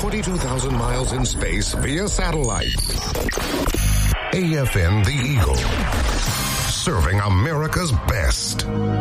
22,000 miles in space via satellite. AFN The Eagle, serving America's best.